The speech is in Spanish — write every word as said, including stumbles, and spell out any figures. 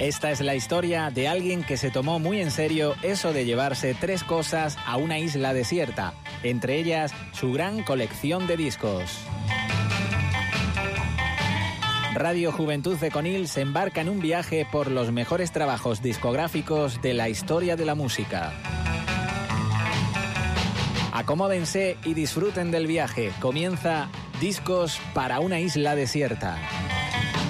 Esta es la historia de alguien que se tomó muy en serio eso de llevarse tres cosas a una isla desierta, entre ellas su gran colección de discos. Radio Juventud de Conil se embarca en un viaje por los mejores trabajos discográficos de la historia de la música. Acomódense y disfruten del viaje. Comienza Discos para una isla desierta.